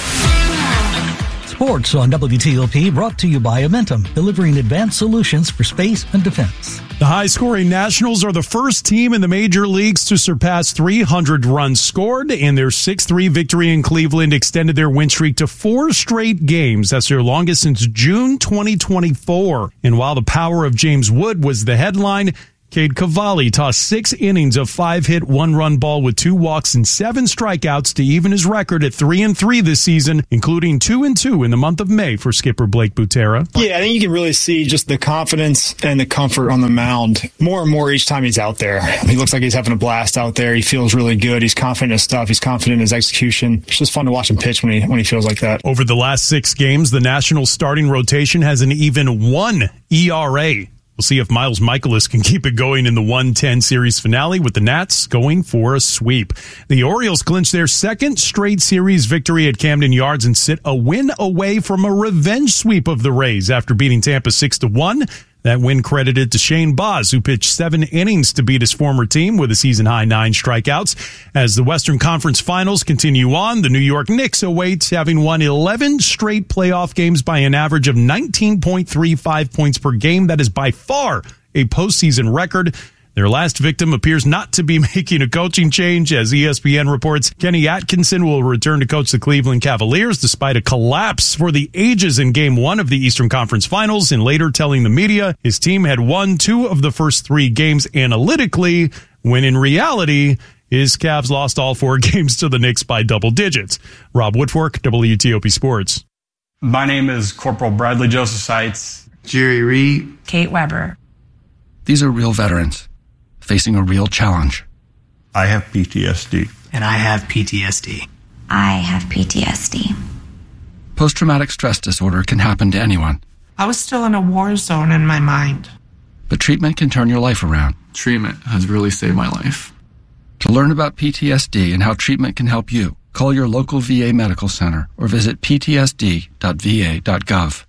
Sports on W T O P, brought to you by Amentum, delivering advanced solutions for space and defense. The high-scoring Nationals are the first team in the major leagues to surpass three hundred runs scored, and their six three victory in Cleveland extended their win streak to four straight games. That's their longest since June twenty twenty-four. And while the power of James Wood was the headline, Cade Cavalli tossed six innings of five-hit, one-run ball with two walks and seven strikeouts to even his record at three and three this season, including two and two in the month of May for skipper Blake Butera. Yeah, I think you can really see just the confidence and the comfort on the mound more and more each time he's out there. He looks like he's having a blast out there. He feels really good. He's confident in his stuff. He's confident in his execution. It's just fun to watch him pitch when he when he feels like that. Over the last six games, the Nationals starting rotation has an even one E R A. We'll see if Miles Michaelis can keep it going in the one ten series finale, with the Nats going for a sweep. The Orioles clinch their second straight series victory at Camden Yards and sit a win away from a revenge sweep of the Rays after beating Tampa six to one. That win credited to Shane Baz, who pitched seven innings to beat his former team with a season-high nine strikeouts. As the Western Conference Finals continue on, the New York Knicks await, having won eleven straight playoff games by an average of nineteen point three five points per game. That is by far a postseason record. Their last victim appears not to be making a coaching change, as E S P N reports Kenny Atkinson will return to coach the Cleveland Cavaliers despite a collapse for the ages in Game one of the Eastern Conference Finals, and later telling the media his team had won two of the first three games analytically, when in reality his Cavs lost all four games to the Knicks by double digits. Rob Woodfork, W T O P Sports. My name is Corporal Bradley Joseph Seitz. Jerry Reed. Kate Weber. These are real veterans facing a real challenge. I have P T S D. And I have P T S D. I have P T S D. Post-traumatic stress disorder can happen to anyone. I was still in a war zone in my mind. But treatment can turn your life around. Treatment has really saved my life. To learn about P T S D and how treatment can help you, call your local V A medical center or visit p t s d dot v a dot gov.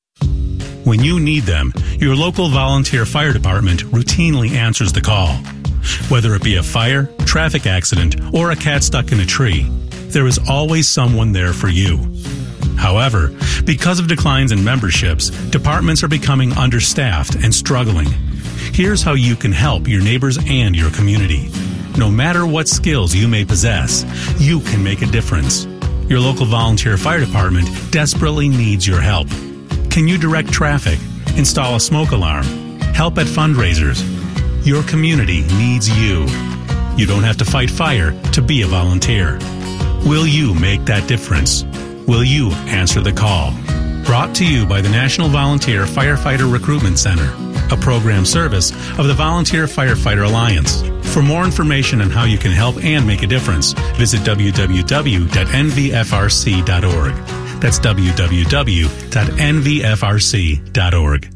When you need them, your local volunteer fire department routinely answers the call. Whether it be a fire, traffic accident, or a cat stuck in a tree, there is always someone there for you. However, because of declines in memberships, departments are becoming understaffed and struggling. Here's how you can help your neighbors and your community. No matter what skills you may possess, you can make a difference. Your local volunteer fire department desperately needs your help. Can you direct traffic, install a smoke alarm, help at fundraisers? Your community needs you. You don't have to fight fire to be a volunteer. Will you make that difference? Will you answer the call? Brought to you by the National Volunteer Firefighter Recruitment Center, a program service of the Volunteer Firefighter Alliance. For more information on how you can help and make a difference, visit w w w dot n v f r c dot org. That's w w w dot n v f r c dot org.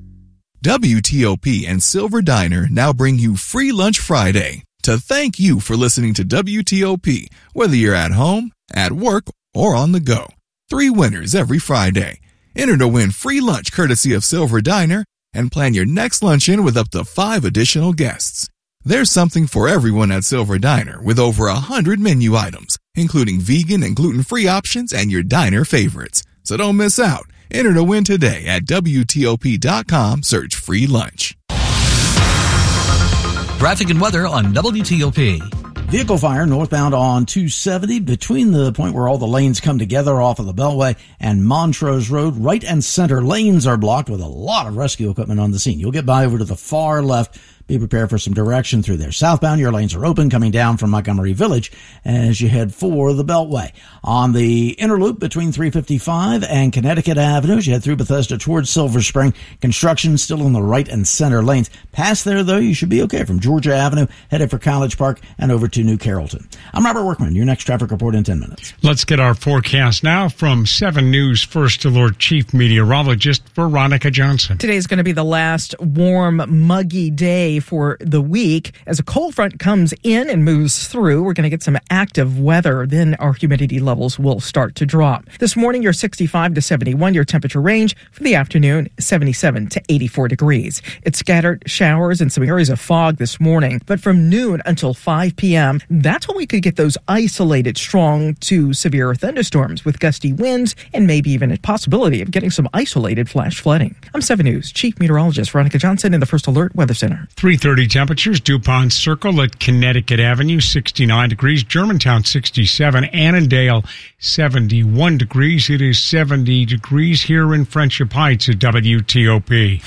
W T O P and Silver Diner now bring you Free Lunch Friday to thank you for listening to W T O P, whether you're at home, at work, or on the go. Three winners every Friday. Enter to win free lunch courtesy of Silver Diner and plan your next luncheon with up to five additional guests. There's something for everyone at Silver Diner with over a hundred menu items, including vegan and gluten-free options and your diner favorites. So don't miss out. Enter to win today at W T O P dot com. Search free lunch. Traffic and weather on W T O P. Vehicle fire northbound on two seventy between the point where all the lanes come together off of the Beltway and Montrose Road. Right and center lanes are blocked with a lot of rescue equipment on the scene. You'll get by over to the far left. Be prepared for some direction through there. Southbound, your lanes are open coming down from Montgomery Village as you head for the Beltway. On the inner loop between three fifty-five and Connecticut Avenue, as you head through Bethesda towards Silver Spring, construction still in the right and center lanes. Past there, though, you should be okay from Georgia Avenue, headed for College Park and over to New Carrollton. I'm Robert Workman. Your next traffic report in ten minutes. Let's get our forecast now from seven News First Alert Chief Meteorologist Veronica Johnson. Today is going to be the last warm, muggy day day for the week. As a cold front comes in and moves through, we're going to get some active weather. Then our humidity levels will start to drop. This morning, your sixty-five to seventy-one, your temperature range for the afternoon, seventy-seven to eighty-four degrees. It's scattered showers and some areas of fog this morning, but from noon until five p.m., that's when we could get those isolated strong to severe thunderstorms with gusty winds and maybe even a possibility of getting some isolated flash flooding. I'm seven News Chief Meteorologist Veronica Johnson in the First Alert Weather Center. three thirty temperatures, DuPont Circle at Connecticut Avenue, sixty-nine degrees, Germantown, sixty-seven, Annandale, seventy-one degrees. It is seventy degrees here in Friendship Heights at W T O P.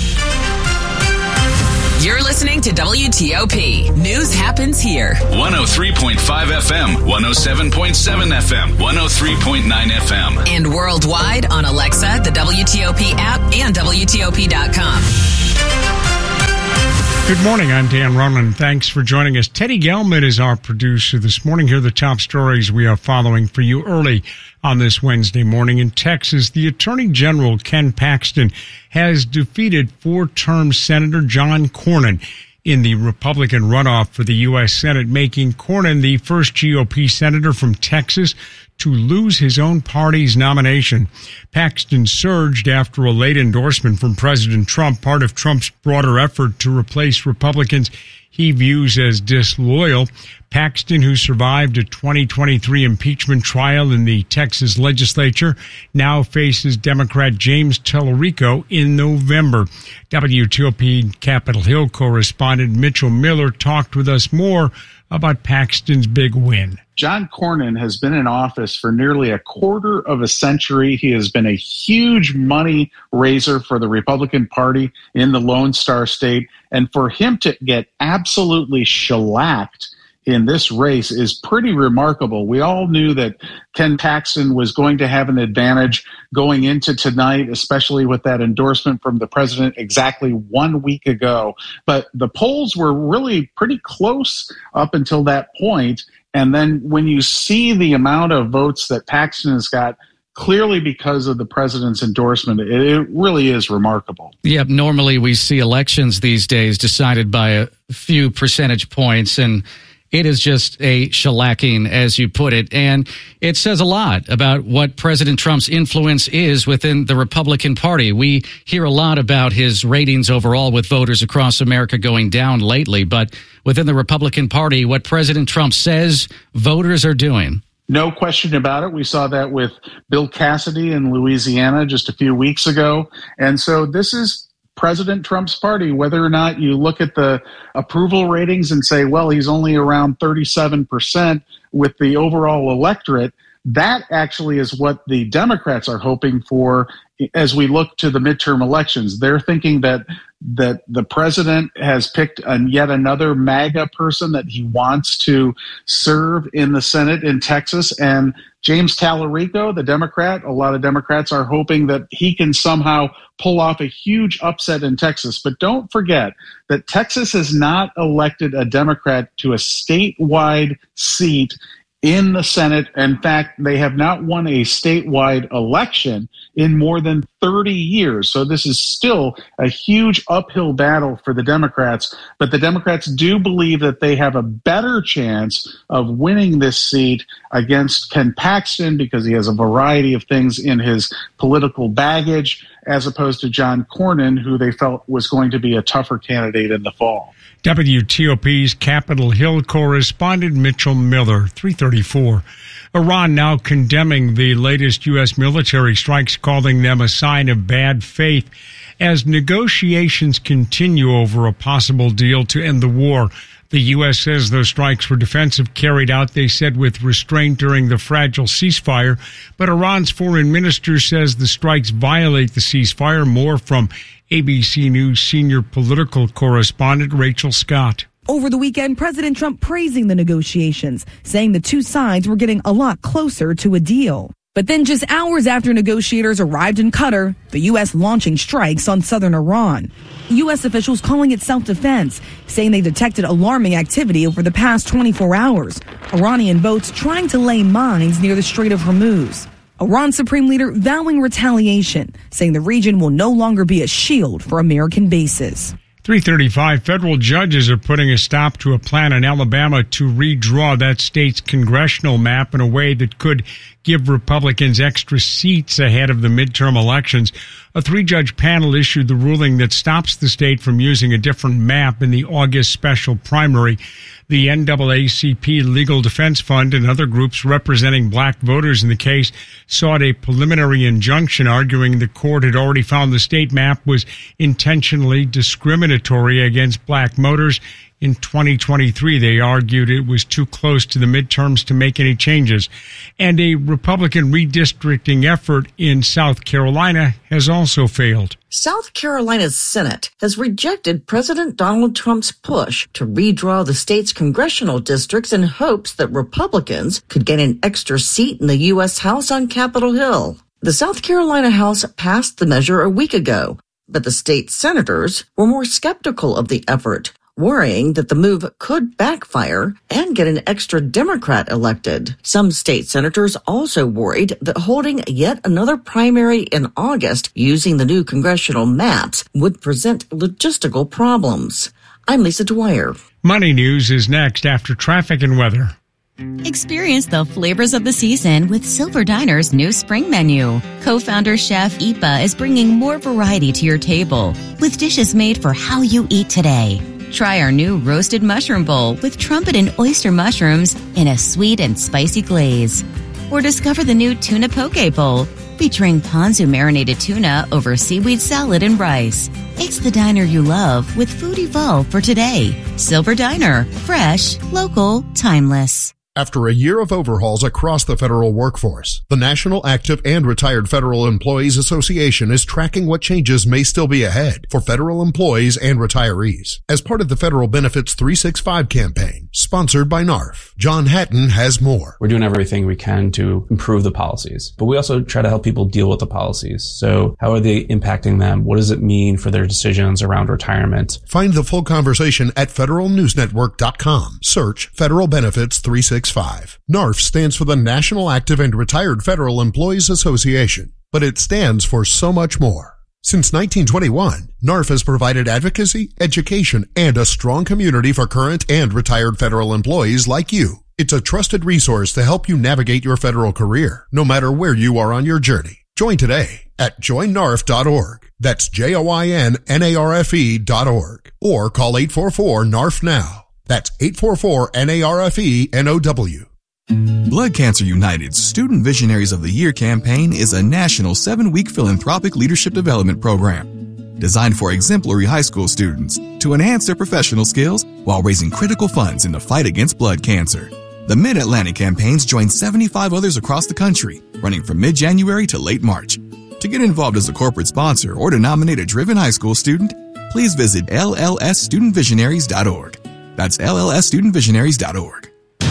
You're listening to W T O P. News happens here. one oh three point five F M, one oh seven point seven F M, one oh three point nine F M. And worldwide on Alexa, the W T O P app, and W T O P dot com. Good morning. I'm Dan Ronan. Thanks for joining us. Teddy Gelman is our producer this morning. Here are the top stories we are following for you early on this Wednesday morning. In Texas, the Attorney General, Ken Paxton, has defeated four-term Senator John Cornyn in the Republican runoff for the U S Senate, making Cornyn the first G O P senator from Texas to lose his own party's nomination. Paxton surged after a late endorsement from President Trump, part of Trump's broader effort to replace Republicans he views as disloyal. Paxton, who survived a twenty twenty-three impeachment trial in the Texas legislature, now faces Democrat James Tallarico in November. W T O P Capitol Hill correspondent Mitchell Miller talked with us more about Paxton's big win. John Cornyn has been in office for nearly a quarter of a century. He has been a huge money raiser for the Republican Party in the Lone Star State. And for him to get absolutely shellacked in this race is pretty remarkable. We all knew that Ken Paxton was going to have an advantage going into tonight, especially with that endorsement from the president exactly one week ago. But the polls were really pretty close up until that point. And then when you see the amount of votes that Paxton has got, clearly because of the president's endorsement, it really is remarkable. Yep. Normally we see elections these days decided by a few percentage points, and it is just a shellacking, as you put it. And it says a lot about what President Trump's influence is within the Republican Party. We hear a lot about his ratings overall with voters across America going down lately. But within the Republican Party, what President Trump says, voters are doing. No question about it. We saw that with Bill Cassidy in Louisiana just a few weeks ago. And so this is President Trump's party, whether or not you look at the approval ratings and say, well, he's only around thirty-seven percent with the overall electorate. That actually is what the Democrats are hoping for as we look to the midterm elections. They're thinking that that the president has picked a, yet another MAGA person that he wants to serve in the Senate in Texas. And James Tallarico, the Democrat, a lot of Democrats are hoping that he can somehow pull off a huge upset in Texas. But don't forget that Texas has not elected a Democrat to a statewide seat in the Senate. In fact, they have not won a statewide election in more than thirty years. So this is still a huge uphill battle for the Democrats. But the Democrats do believe that they have a better chance of winning this seat against Ken Paxton because he has a variety of things in his political baggage, as opposed to John Cornyn, who they felt was going to be a tougher candidate in the fall. W T O P's Capitol Hill correspondent Mitchell Miller, three thirty-four. Iran now condemning the latest U S military strikes, calling them a sign of bad faith as negotiations continue over a possible deal to end the war. The U S says those strikes were defensive, carried out, they said, with restraint during the fragile ceasefire. But Iran's foreign minister says the strikes violate the ceasefire. More from A B C News senior political correspondent Rachel Scott. Over the weekend, President Trump praising the negotiations, saying the two sides were getting a lot closer to a deal. But then just hours after negotiators arrived in Qatar, the U S launching strikes on southern Iran. U S officials calling it self-defense, saying they detected alarming activity over the past twenty-four hours. Iranian boats trying to lay mines near the Strait of Hormuz. Iran's supreme leader vowing retaliation, saying the region will no longer be a shield for American bases. three thirty-five, federal judges are putting a stop to a plan in Alabama to redraw that state's congressional map in a way that could give Republicans extra seats ahead of the midterm elections. A three-judge panel issued the ruling that stops the state from using a different map in the August special primary. The N double A C P Legal Defense Fund and other groups representing black voters in the case sought a preliminary injunction, arguing the court had already found the state map was intentionally discriminatory against black voters. In twenty twenty-three, they argued it was too close to the midterms to make any changes. And a Republican redistricting effort in South Carolina has also failed. South Carolina's Senate has rejected President Donald Trump's push to redraw the state's congressional districts in hopes that Republicans could get an extra seat in the U S House on Capitol Hill. The South Carolina House passed the measure a week ago, but the state senators were more skeptical of the effort, worrying that the move could backfire and get an extra Democrat elected. Some state senators also worried that holding yet another primary in August using the new congressional maps would present logistical problems. I'm Lisa Dwyer. Money News is next after traffic and weather. Experience the flavors of the season with Silver Diner's new spring menu. Co-founder chef Ipa is bringing more variety to your table with dishes made for how you eat today. Try our new roasted mushroom bowl with trumpet and oyster mushrooms in a sweet and spicy glaze. Or discover the new tuna poke bowl featuring ponzu marinated tuna over seaweed salad and rice. It's the diner you love with food evolved for today. Silver Diner. Fresh, local, timeless. After a year of overhauls across the federal workforce, the National Active and Retired Federal Employees Association is tracking what changes may still be ahead for federal employees and retirees. As part of the Federal Benefits three sixty-five campaign, sponsored by N A R F, John Hatton has more. We're doing everything we can to improve the policies, but we also try to help people deal with the policies. So how are they impacting them? What does it mean for their decisions around retirement? Find the full conversation at federal news network dot com. Search Federal Benefits three sixty-five. N A R F stands for the National Active and Retired Federal Employees Association, but it stands for so much more. Since nineteen twenty-one, N A R F has provided advocacy, education, and a strong community for current and retired federal employees like you. It's a trusted resource to help you navigate your federal career, no matter where you are on your journey. Join today at join N A R F dot org. That's J O I N N A R F E dot org. Or call eight four four N A R F now. That's eight four four N A R F E N O W. Blood Cancer United's Student Visionaries of the Year campaign is a national seven-week philanthropic leadership development program designed for exemplary high school students to enhance their professional skills while raising critical funds in the fight against blood cancer. The Mid-Atlantic campaigns join seventy-five others across the country, running from mid-January to late March. To get involved as a corporate sponsor or to nominate a driven high school student, please visit L L S student visionaries dot org. That's L L S student visionaries dot org.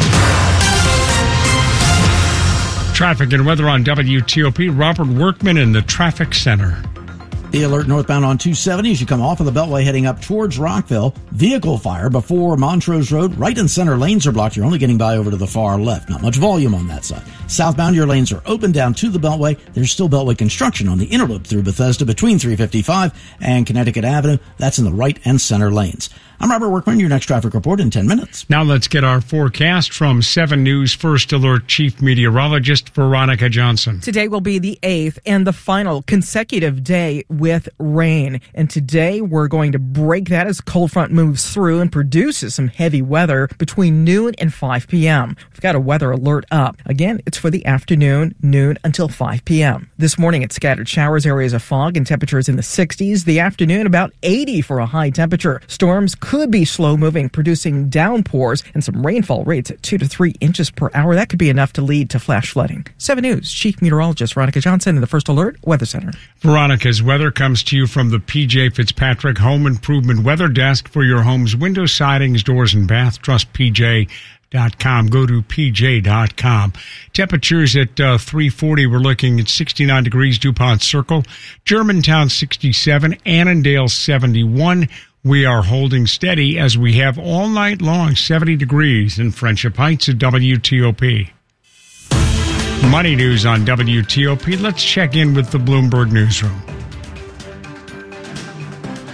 Traffic and weather on W T O P. Robert Workman in the traffic center. The alert northbound on two seventy as you come off of the Beltway heading up towards Rockville. Vehicle fire before Montrose Road. Right and center lanes are blocked. You're only getting by over to the far left. Not much volume on that side. Southbound, your lanes are open down to the Beltway. There's still Beltway construction on the inner loop through Bethesda between three fifty-five and Connecticut Avenue. That's in the right and center lanes. I'm Robert Workman, your next traffic report in ten minutes. Now let's get our forecast from seven News First Alert Chief Meteorologist Veronica Johnson. Today will be the eighth and the final consecutive day with rain. And today we're going to break that as cold front moves through and produces some heavy weather between noon and five p.m. We've got a weather alert up. Again, it's for the afternoon, noon until five p.m. This morning it's scattered showers, areas of fog, and temperatures in the sixties. The afternoon about eighty for a high temperature. Storms could be slow moving, producing downpours and some rainfall rates at two to three inches per hour. That could be enough to lead to flash flooding. seven News Chief Meteorologist Veronica Johnson in the First Alert Weather Center. Veronica's weather comes to you from the P J Fitzpatrick Home Improvement Weather Desk for your home's window sidings, doors, and bath. Trust P J dot com. Go to P J dot com. Temperatures at uh, three forty. We're looking at sixty-nine degrees DuPont Circle, Germantown sixty-seven, Annandale seventy-one. We are holding steady as we have all night long, seventy degrees in Friendship Heights at W T O P. Money news on W T O P. Let's check in with the Bloomberg Newsroom.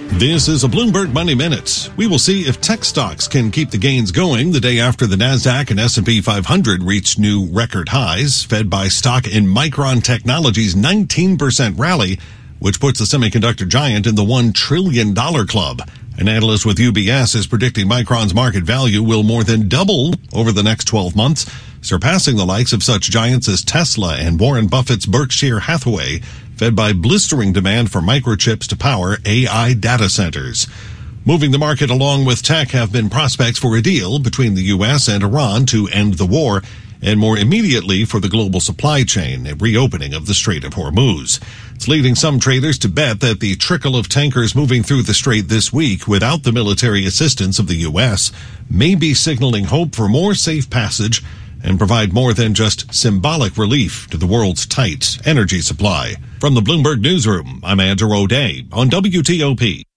This is a Bloomberg Money Minute. We will see if tech stocks can keep the gains going the day after the NASDAQ and S and P five hundred reached new record highs, fed by stock in Micron Technology's nineteen percent rally, which puts the semiconductor giant in the one trillion dollars club. An analyst with U B S is predicting Micron's market value will more than double over the next twelve months, surpassing the likes of such giants as Tesla and Warren Buffett's Berkshire Hathaway, fed by blistering demand for microchips to power A I data centers. Moving the market along with tech have been prospects for a deal between the U S and Iran to end the war, and more immediately for the global supply chain, a reopening of the Strait of Hormuz. It's leading some traders to bet that the trickle of tankers moving through the strait this week without the military assistance of the U S may be signaling hope for more safe passage and provide more than just symbolic relief to the world's tight energy supply. From the Bloomberg Newsroom, I'm Andrew O'Day on W T O P.